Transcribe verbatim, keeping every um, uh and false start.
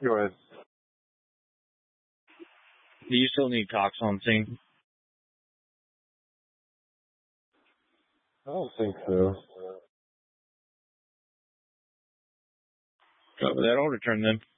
Go ahead. Do you still need cops on scene? I don't think so. Copy that. I'll return them.